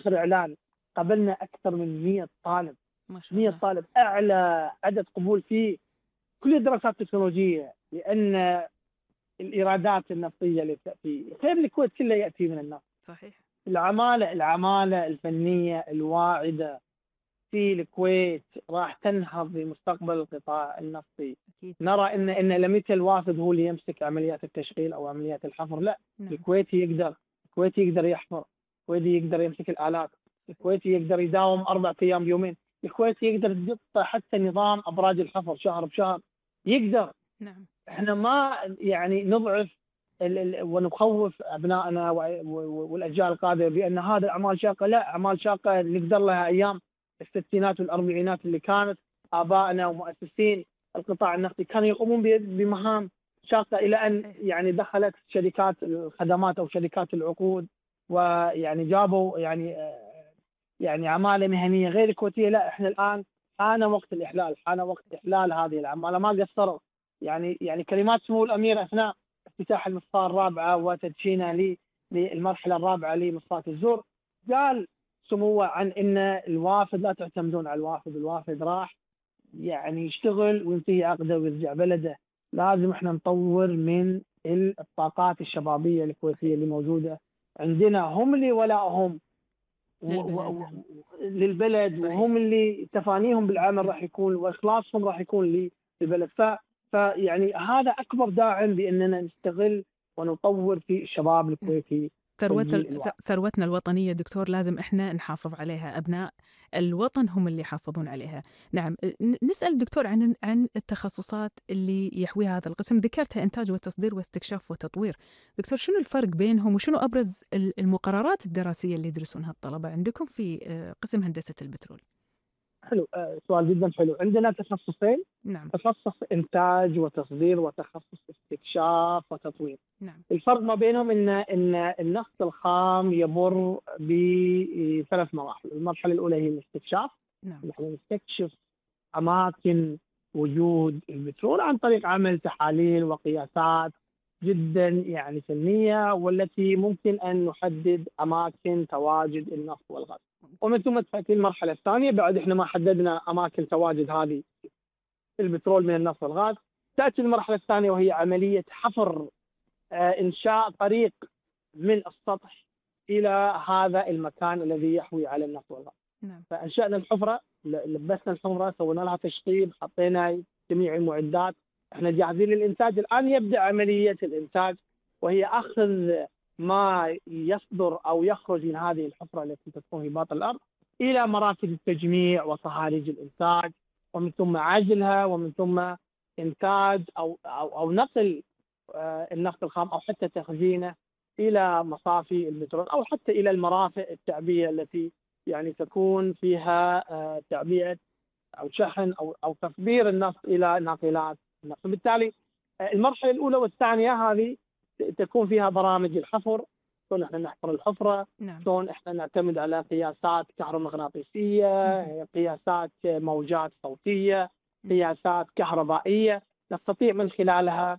آخر إعلان قبلنا أكثر من 100 طالب، ما شاء 100 الله. طالب أعلى عدد قبول في كل الدراسات التكنولوجية، لأن الإيرادات النفطية اللي تأتي غير الكويت كله يأتي من النفط. صحيح. العمالة الفنية الواعدة في الكويت راح تنهض بمستقبل القطاع النفطي. أكيد. نرى ان لم يكن الوافد هو اللي يمسك عمليات التشغيل او عمليات الحفر، لا، نعم. الكويتي يقدر يحفر، الكويتي يقدر يمسك الآلات، الكويتي يقدر يداوم 4 أيام بيومين، الكويتي يقدر يقطع حتى نظام أبراج الحفر شهر بشهر، يقدر. نعم. احنا ما يعني نضعف ونخوف ابنائنا والاجيال القادمه بان هذا اعمال شاقه، لا، اعمال شاقه نقدر لها ايام الستينات والاربعينات اللي كانت ابائنا ومؤسسين القطاع النفطي كانوا يقومون بمهام شاقه الى ان صحيح. يعني دخلت شركات الخدمات او شركات العقود، ويعني جابوا يعني عماله مهنيه غير كويتيه. لا، احنا الان حان وقت احلال هذه العماله، ما قصروا. يعني كلمات سمو الامير اثناء افتتاح المصفاه الرابعه وتدشينها للمرحله الرابعه لمصفاه الزور، قال سموه عن ان الوافد لا تعتمدون على الوافد راح يعني يشتغل وينتهي عقده ويرجع بلده. لازم احنا نطور من الطاقات الشبابيه الكويتيه صحيح. اللي موجوده عندنا، هم اللي ولاهم للبلد. نعم. للبلد، صحيح. وهم اللي تفانيهم بالعمل راح يكون واخلاصهم راح يكون للبلد. فيعني هذا اكبر داعم باننا نستغل ونطور في الشباب نعم. الكويتي والجيل الواعي. ثروتنا الوطنية دكتور لازم إحنا نحافظ عليها، أبناء الوطن هم اللي يحافظون عليها. نعم. نسأل دكتور عن التخصصات اللي يحويها هذا القسم، ذكرتها إنتاج وتصدير واستكشاف وتطوير. دكتور شنو الفرق بينهم وشنو أبرز المقررات الدراسية اللي يدرسونها الطلبة عندكم في قسم هندسة البترول؟ حلو، سؤال جدا حلو. عندنا تخصصين: نعم. تخصص انتاج وتصدير وتخصص استكشاف وتطوير. نعم. الفرق ما بينهم ان النفط الخام يمر بثلاث مراحل. المرحله الاولى هي الاستكشاف، نعم. نحن نستكشف اماكن وجود البترول عن طريق عمل تحاليل وقياسات جدا يعني فنيه، والتي ممكن ان نحدد اماكن تواجد النفط والغاز. ومن ثم تاتي المرحله الثانيه، بعد احنا ما حددنا اماكن تواجد هذه البترول من النفط والغاز، تاتي المرحله الثانيه وهي عمليه حفر، انشاء طريق من السطح الى هذا المكان الذي يحوي على النفط والغاز. نعم. فانشانا الحفره، لبسنا الحفره، سوينا لها تشطيب، حطينا جميع المعدات، احنا جاهزين للانتاج. الان يبدا عمليه الانتاج، وهي اخذ ما يصدر او يخرج من هذه الحفره التي تكون في باطن الارض الى مراكز التجميع وطهاريج الانتاج، ومن ثم عزلها، ومن ثم انتاج او نقل النفط الخام او حتى تخزينه الى مصافي البترول او حتى الى المرافق التعبئه التي يعني تكون فيها تعبئه او شحن او تصدير النفط الى ناقلات النفط. بالتالي المرحله الاولى والثانيه هذه تكون فيها برامج الحفر، شلون احنا نحفر الحفره، نعم. شلون احنا نعتمد على قياسات كهرومغناطيسيه، قياسات موجات صوتيه، قياسات كهربائيه، نستطيع من خلالها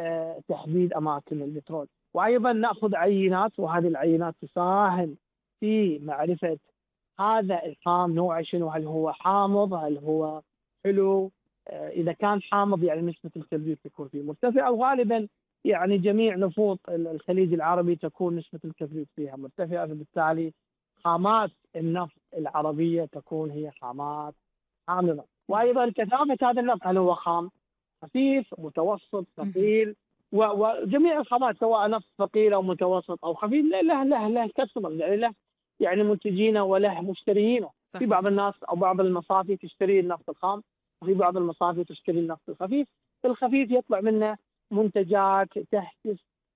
تحديد اماكن البترول. وايضا ناخذ عينات، وهذه العينات تساهم في معرفه هذا الخام نوعه شنو، هل هو حامض، هل هو حلو. اذا كان حامض يعني نسبه الكبريت تكون فيه مرتفعه، وغالبا يعني جميع نفوط الخليج العربي تكون نسبه الكبريت فيها مرتفعه، فبالتالي خامات النفط العربيه تكون هي خامات حامضه. نعم. وايضا كثافه هذا النفط، هل هو خام خفيف، متوسط، ثقيل، وجميع الخامات سواء نفط ثقيل او متوسط او خفيف له كاستمر، يعني له يعني منتجينه وله مشتريينه. في بعض صحيح. الناس او بعض المصافي تشتري النفط الخام، وفي بعض المصافي تشتري النفط الخفيف. الخفيف يطلع منه منتجات تحدث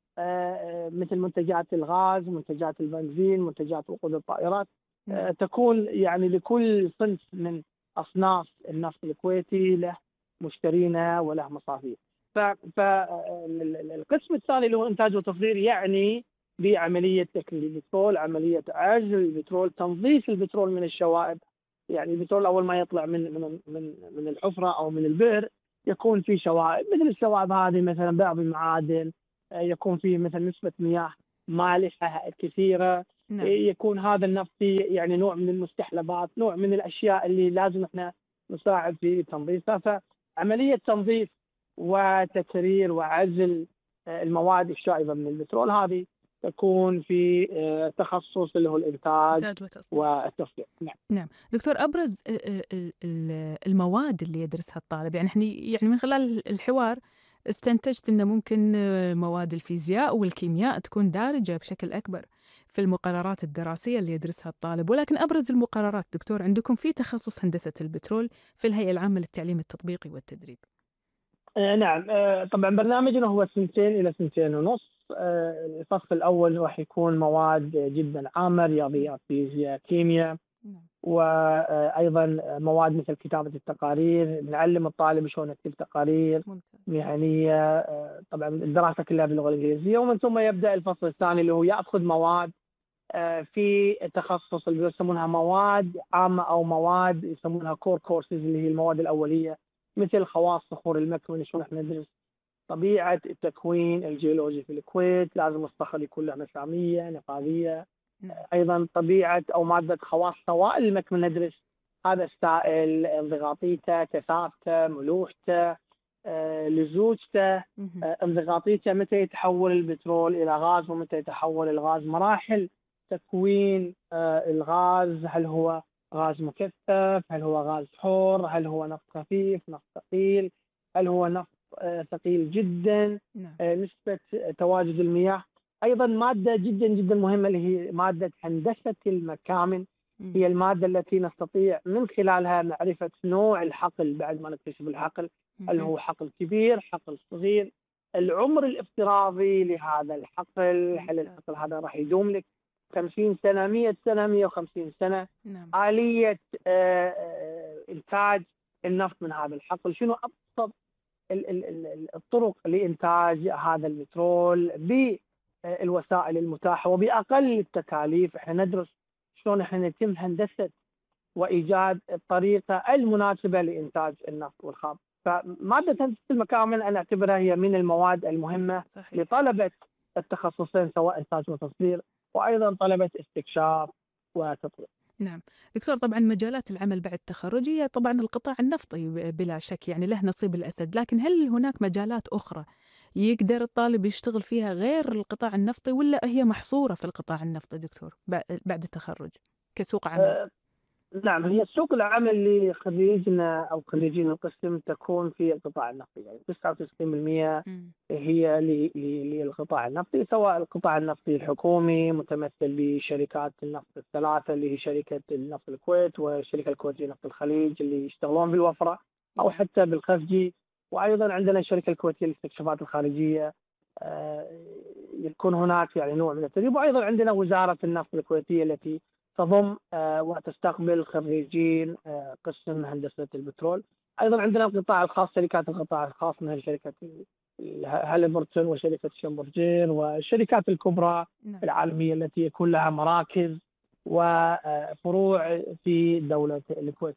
مثل منتجات الغاز، منتجات البنزين، منتجات وقود الطائرات، نعم. تكون يعني لكل صنف من اصناف النفط الكويتي له مشترينا وله مصافي. فالقسم الثاني اللي هو انتاج وتصدير يعني بعمليه تكليل البترول، عمليه عزل البترول، تنظيف البترول من الشوائب. يعني البترول اول ما يطلع من الحفره او من البئر يكون في شوائب، مثل الشوائب هذه مثلا بعض المعادن، يكون فيه مثلا نسبه مياه مالحه كثيره، نعم. يكون هذا النفط فيه يعني نوع من المستحلبات، نوع من الأشياء اللي لازم إحنا نساعد في تنظيفها. فعملية تنظيف وتكرير وعزل المواد الشائبة من البترول هذه تكون في تخصص اللي هو الإنتاج إنتاج وتصدير. والتصدير. نعم. نعم. دكتور، أبرز المواد اللي يدرسها الطالب، يعني إحنا يعني من خلال الحوار استنتجت إنه ممكن مواد الفيزياء والكيمياء تكون دارجة بشكل أكبر في المقررات الدراسية اللي يدرسها الطالب، ولكن أبرز المقررات دكتور عندكم في تخصص هندسة البترول في الهيئة العامة للتعليم التطبيقي والتدريب. نعم. طبعا برنامجنا هو 2 إلى 2.5. الفصل الأول راح يكون مواد جدا عامة، رياضيات، فيزياء، كيمياء، نعم. وأيضا مواد مثل كتابة التقارير. نعلم الطالب شلون يكتب تقارير ممتاز. مهنية. طبعا الدراسة كلها باللغة الإنجليزية، ومن ثم يبدأ الفصل الثاني اللي هو يأخذ مواد في تخصص اللي يسمونها مواد عامة أو مواد يسمونها كور كورسز، اللي هي المواد الأولية، مثل خواص صخور المكمن، شلون احنا ندرس طبيعة التكوين الجيولوجي في الكويت، لازم الصخر يكون له مسامية نقابية. نعم. أيضا طبيعة أو مادة خواص سوائل المكمن، ندرس هذا السائل، انضغاطيته، كثافته، ملوحته، لزوجته، مهم. انضغاطيته، متى يتحول البترول إلى غاز ومتى يتحول الغاز، مراحل تكوين الغاز، هل هو غاز مكثف، هل هو غاز حر، هل هو نفط خفيف، نفط ثقيل، هل هو نفط ثقيل جدا، نعم. نسبة تواجد المياه. أيضا مادة جدا جدا مهمة اللي هي مادة هندسة المكامن، هي المادة التي نستطيع من خلالها معرفة نوع الحقل بعد ما نكتشف الحقل، هل مهم. هو حقل كبير، حقل صغير، العمر الافتراضي لهذا الحقل، هل الحقل هذا راح يدوم لك 50 سنة، 100 سنة، 150 سنة، نعم. آلية إنتاج النفط من هذا الحقل، شنو أبسط الطرق لإنتاج هذا البترول بالوسائل المتاحة وبأقل التكاليف. احنا ندرس شلون احنا يتم هندسة وإيجاد الطريقة المناسبة لإنتاج النفط والخام. فمادة هندسة المكامن أنا أعتبرها هي من المواد المهمة صحيح. لطلبة التخصصين، سواء إنتاج وتصدير وأيضا طلبة استكشاف وتطوير. نعم. دكتور، طبعا مجالات العمل بعد التخرج هي طبعا القطاع النفطي بلا شك، يعني له نصيب الأسد، لكن هل هناك مجالات أخرى يقدر الطالب يشتغل فيها غير القطاع النفطي، ولا هي محصورة في القطاع النفطي دكتور بعد التخرج كسوق عمل؟ أه، نعم، هي سوق العمل لخريجنا أو خريجين القسم تكون في القطاع النفطي، يعني 99% مم. هي للقطاع النفطي، سواء القطاع النفطي الحكومي متمثل بشركات النفط الثلاثة اللي هي شركة النفط الكويت والشركة الكويتية نفط الخليج اللي يشتغلون بالوفرة، أو نعم. حتى بالخفجي، وأيضا عندنا الشركة الكويتية للاستكشافات الخارجية. آه، يكون هناك يعني نوع من التدريب، وأيضا عندنا وزارة النفط الكويتية التي تضم وتستقبل خريجين قسم هندسة البترول. أيضا عندنا القطاع الخاص، شركات القطاع الخاص مثل شركة هاليبرتون وشركة شمبرجين والشركات الكبرى نعم. العالمية التي يكون لها مراكز وفروع في دولة الكويت.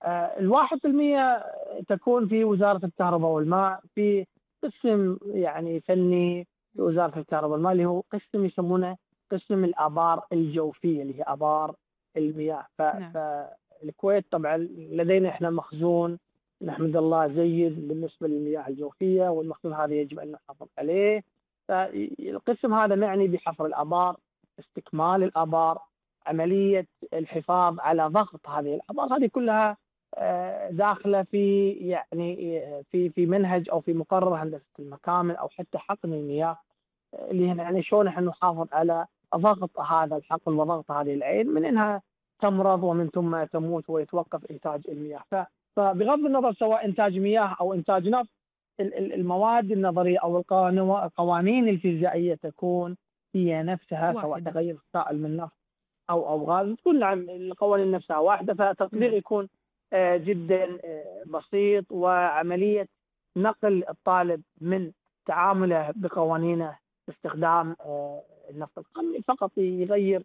1% تكون في وزارة الكهرباء والماء، في قسم يعني فني في مم. وزارة الكهرباء والماء اللي هو قسم يسمونه قسم الآبار الجوفية، اللي هي آبار المياه. نعم. فالكويت طبعا لدينا احنا مخزون نحمد الله جيد بالنسبة للمياه الجوفية، والمخزون هذا يجب أن نحافظ عليه. فالقسم هذا معني بحفر الآبار، استكمال الآبار، عملية الحفاظ على ضغط هذه الآبار، هذه كلها داخله في يعني في منهج او في مقرر هندسه المكامن او حتى حقن المياه، اللي هي يعني شلون احنا نحافظ على ضغط هذا الحقل وضغط هذه العين من انها تمرض ومن ثم تموت ويتوقف انتاج المياه. فبغض النظر سواء انتاج مياه او انتاج نفط، المواد النظريه او القوانين الفيزيائيه تكون هي نفسها، سواء واحدة. تغير سائل من نفط او غاز تكون نعم القوانين نفسها واحده. فتطبيق نعم. يكون جدا بسيط، وعمليه نقل الطالب من تعامله بقوانينه باستخدام النفط القمعي فقط يغير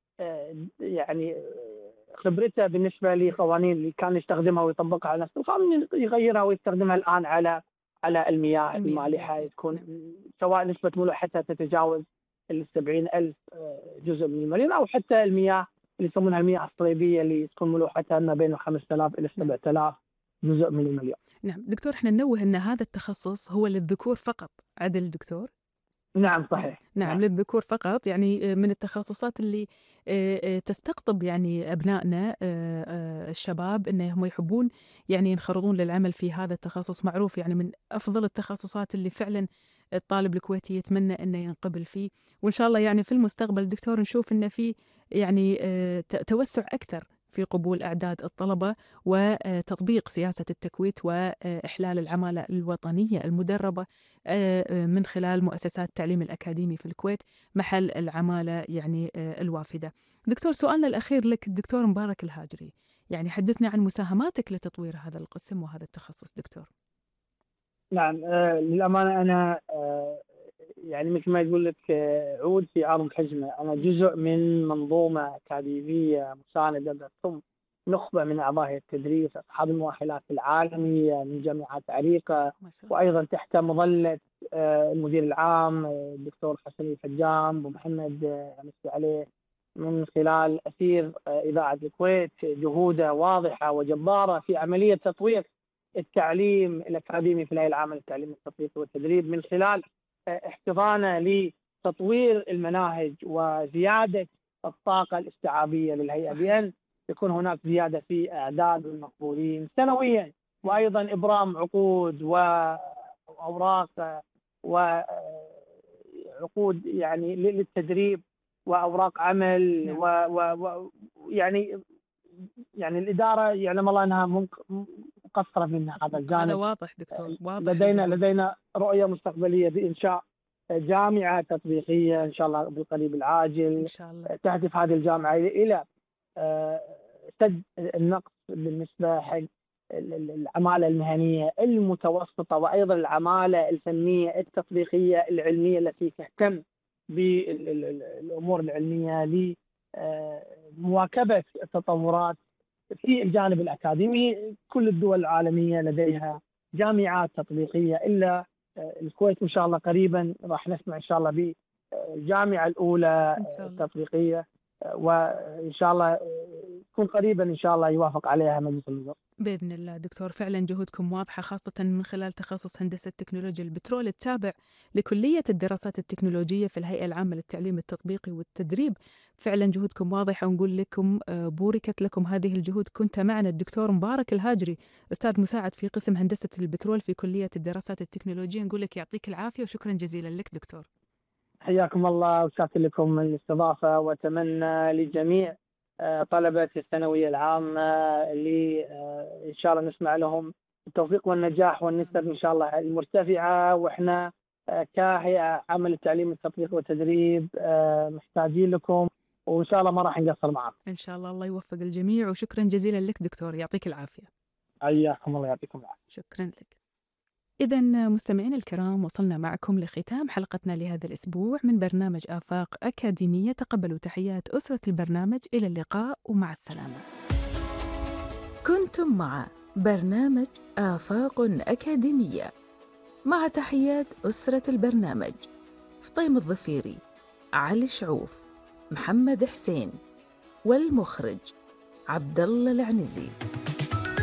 يعني خبرته بالنسبه لقوانين اللي كان يستخدمها ويطبقها على نفط القمعي، يغيرها ويستخدمها الان على المياه المياه المالحه، الجوفية. تكون نعم. سواء نسبه ملوحتها تتجاوز 70,000 جزء من المليون، أو حتى المياه اللي يسمونها المياه الصليبية اللي يسكن ملوحتها ما بين 5000 إلى 7000 جزء من المليون. نعم دكتور، احنا ننوه أن هذا التخصص هو للذكور فقط، عدل دكتور؟ نعم صحيح. نعم للذكور فقط، يعني من التخصصات اللي تستقطب يعني أبنائنا الشباب أنهم يحبون يعني ينخرطون للعمل في هذا التخصص. معروف يعني من أفضل التخصصات اللي فعلا الطالب الكويتي يتمنى أنه ينقبل فيه. وإن شاء الله يعني في المستقبل دكتور نشوف أنه في يعني توسع أكثر في قبول أعداد الطلبة وتطبيق سياسة التكويت وإحلال العمالة الوطنية المدربة من خلال مؤسسات التعليم الأكاديمي في الكويت محل العمالة يعني الوافدة. دكتور، سؤالنا الأخير لك الدكتور مبارك الهاجري، يعني حدثنا عن مساهماتك لتطوير هذا القسم وهذا التخصص دكتور. نعم للأمانة أنا يعني مثل ما يقول لك عود في عرض حجمة. أنا جزء من منظومة أكاديمية مساندة تضم نخبة من أعضاء هيئة التدريس، أصحاب المؤهلات العالمية من جامعات عريقة، وأيضا تحت مظلة المدير العام الدكتور حسن الحجام أبو محمد أمسي عليه، من خلال أثير إذاعة الكويت جهوده واضحة وجبارة في عملية تطوير التعليم الأكاديمي في الهيئة العامة للتعليم التطبيقي والتدريب، من خلال احتضانه لتطوير المناهج وزيادة الطاقة الاستيعابية للهيئة، بأن يكون هناك زيادة في أعداد المقبولين سنويا، وأيضا إبرام عقود وأوراق وعقود يعني للتدريب وأوراق عمل. ويعني الإدارة يعلم الله أنها مقصرة من هذا الجانب. هذا واضح دكتور، واضح. لدينا رؤية مستقبلية بإنشاء جامعة تطبيقية إن شاء الله بالقريب العاجل إن شاء الله. تهدف هذه الجامعة إلى سد النقص بالنسبة حق العمالة المهنية المتوسطة، وأيضا العمالة الفنية التطبيقية العلمية التي تهتم بالأمور العلمية لمواكبة التطورات في الجانب الأكاديمي. كل الدول العالمية لديها جامعات تطبيقية، إلا الكويت إن شاء الله قريبا راح نسمع إن شاء الله بالجامعة الأولى التطبيقية، وإن شاء الله تكون قريبا إن شاء الله يوافق عليها مجلس الوزراء بإذن الله. دكتور فعلا جهودكم واضحة، خاصة من خلال تخصص هندسة تكنولوجيا البترول التابع لكلية الدراسات التكنولوجية في الهيئة العامة للتعليم التطبيقي والتدريب. فعلا جهودكم واضحة، ونقول لكم بوركت لكم هذه الجهود. كنت معنا الدكتور مبارك الهاجري، أستاذ مساعد في قسم هندسة البترول في كلية الدراسات التكنولوجية. نقول لك يعطيك العافية وشكرا جزيلا لك دكتور. حياكم الله وشاكر لكم الاستضافة، وأتمنى لجميع طلبة الثانوية العامة اللي إن شاء الله نسمع لهم التوفيق والنجاح والنسب إن شاء الله المرتفعة. وإحنا كهيئة عامة للتعليم التطبيقي والتدريب محتاجين لكم، وإن شاء الله ما راح نقصر معكم إن شاء الله. الله يوفق الجميع وشكرا جزيلا لك دكتور، يعطيك العافية. حياكم الله، يعطيكم العافية. شكرا لك. إذا مستمعين الكرام، وصلنا معكم لختام حلقتنا لهذا الأسبوع من برنامج آفاق أكاديمية. تقبلوا تحيات أسرة البرنامج، إلى اللقاء ومع السلامة. كنتم مع برنامج آفاق أكاديمية مع تحيات أسرة البرنامج: فطيم الظفيري، علي شعوف، محمد حسين، والمخرج عبد الله العنزي.